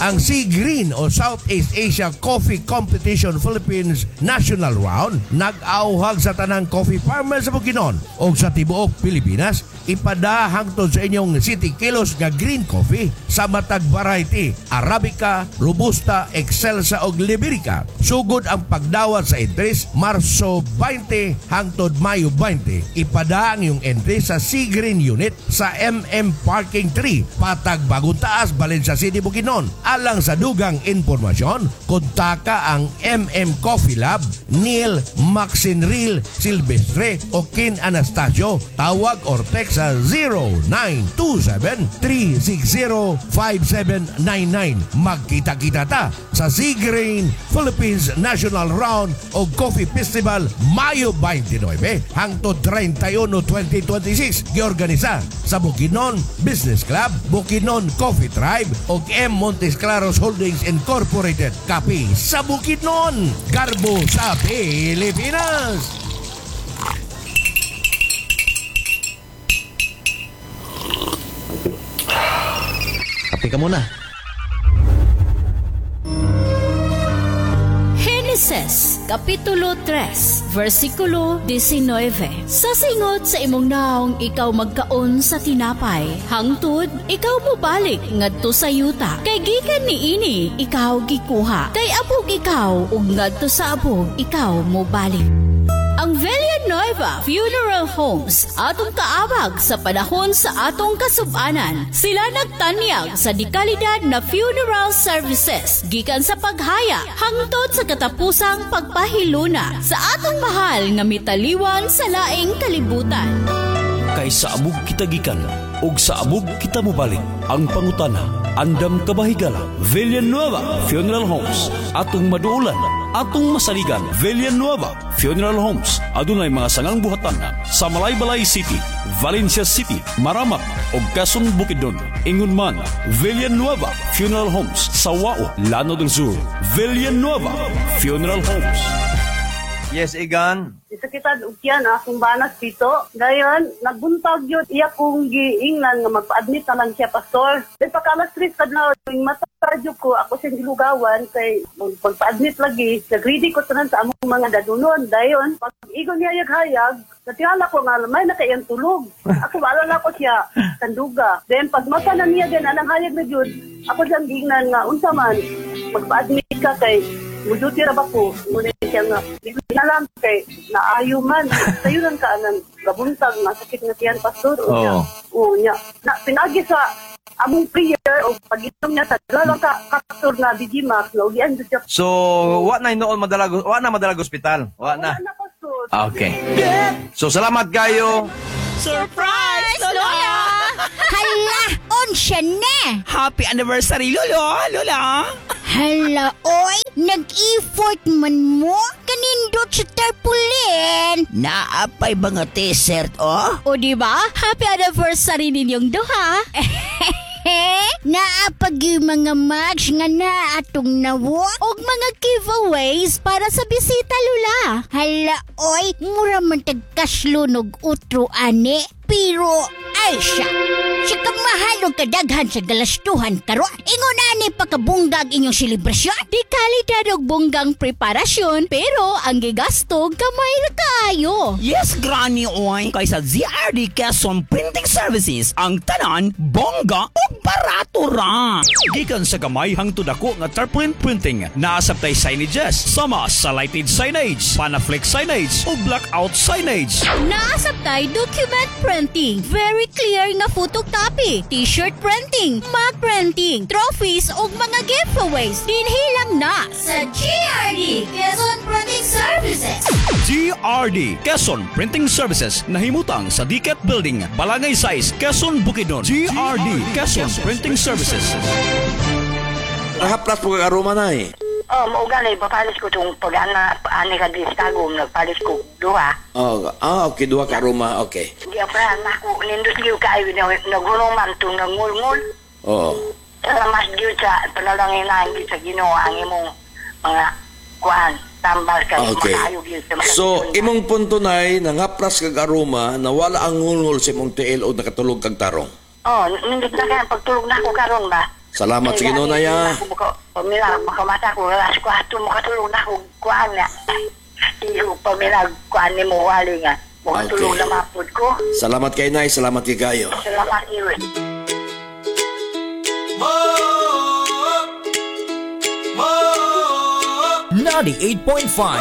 ang Sea Green o Southeast Asia Coffee Competition Philippines National Round nag-auhag sa tanang coffee farmers sa Bukidnon o sa tibuok Pilipinas. Ipada hangtod sa inyong city kilos nga green coffee sa matag variety Arabica, Robusta, Excelsa ug Liberica. Sugod ang pagdawat sa entries Marso 20 hangtod Mayo 20. Ipada ang iyong entry sa Sea Green Unit sa MM Parking 3 Patag Bagong Taas, Valencia City, Bukidnon. Alang sa dugang informasyon, kontaka ang MM Coffee Lab Neil Maxinril Silvestre o Kin Anastasio. Tawag or text sa 0927-360-5799. Magkita-kita ta sa Sea Green Philippines National Round o Coffee Festival Mayo 29 hangtod 31, 2026. Giorganisa sa Bukidnon Business Club, Bukidnon Coffee Tribe o M. Montes Claros Holdings Incorporated. Kapi sa Bukidnon, Garbo sa Pilipinas. Kapi ka muna. Genesis, Kapitulo 3, versikulo 19. Sa singot sa imong naong ikaw magkaon sa tinapay, hangtod ikaw mobalik ngadto sa yuta. Kay gikan niini ikaw gikuha, kay abog ikaw ug ngadto sa abog ikaw mobalik. Ang Villanueva Funeral Homes atong kaabag sa panahon sa atong kasubanan. Sila nagtanyag sa dekalidad na funeral services gikan sa paghaya hangtod sa katapusang pagpahiluna sa atong mahal nga mitaliwan sa laing kalibutan. Kay sa amog kita gikan ug sa amog kita mobalik. Ang pangutana, andam kabahigala. Villanueva Funeral Homes atong maduulan, atong masaligan. Villanueva Funeral Homes adunay mga sangang buhatan sa Malaybalay City, Valencia City, Maramak ug Quezon, Bukidnon. Ingon man, Villanueva Funeral Homes sa Wao, Lanao del Sur. Villanueva Funeral Homes. Yes, Igan. Isa kita ukyan akong banas dito. Dayon, nagbuntag yun iya kong giingnan nga magpa-admit na lang siya, pastor. Then pagkalas 3 kadlaw, yung mataryo ko, ako siyang gilugawan, kay pagpa-admit lagi, nag-ready ko tanan sa among mga dadunon. Dayon, pag igon niya hayag, natiyala ko nga, may nakayang tulog. Ako, maalala ko siya, kanduga. Then pag mata na niya din, anang hayag na yun, ako siyang giingnan nga, unsa man, magpa-admit ka kay, muduti ra ba ko? Muna siya nga, lang kay naayo man. Sayo lang ka anang gabuntag, masakit na siyan, pastor. Oo niya. Pinagi sa among prayer o pag-inom niya sa dalawa ka pastor na Digimax, na ulian siya. So, wa na madalag ospital? Wa na. Pastor. Okay. So, salamat kayo. Surprise, Lola! Hala, onsya na! Happy anniversary, Lola! Hala, oy! Nag-effort man mo? Kanindot sa tarpaulin! Naapay ba nga t-shirt, oh? O diba? Happy anniversary ninyong duha! Naapag yung mga match nga na atong nawon og mga giveaways para sa bisita, Lola. Hala, oy! Mura man tagkaslunog utro, ane. Pero, ay siya. Siya kang mahalong kadaghan sa galastuhan karon. Ingon ani pakabunggag inyong selebrasyon. Di kalidad og bunggang preparasyon, pero ang gigasto gamay ra kaayo. Yes, Granny, oy! Kay sa ZRD Quezon Printing Services, ang tanan, bongga o barato ra. Gikan sa gamay hangtod ako nga tarpaulin printing, naasabtay signages, sama sa lighted signage, panaflex signage o blackout signage. Naasabtay document printing, very clear nga photocopy, t-shirt printing, mug printing, trophies ug mga giveaways. Dinhilang na sa GRD Quezon Printing Services. GRD Quezon Printing Services nahimutang sa Diket Building, Balangay Size, Quezon, Bukidnon. GRD Quezon Printing Services. Haplas po kakaruma na eh. Mao gani papalis ko tong pag-ana ani ka di Chicago, nagpalis ko duha. Okay, duha karuma, okay. Di pa ako nindot gyud kay nagulong man tong nangulngul. Mas gyud sa panalangin na gyud sa Ginoo ang imong mga kuan tambal kay makayo gyud sa mga. So imong punto nay nangaplas kag aroma na wala ang ngulngul sa imong tiil o nakatulog kag tarong. Nindot na kay pagtulog na ako karon ba. Salamat sa Ginoo nay ha. Pamilag makamata ko alas 4 makatulong na ko kuan nga. Iyo pamilag kuan ni mo wali nga. Makatulong na mapud ko. Salamat kay nay, salamat kay kayo. Salamat iyo. 98.5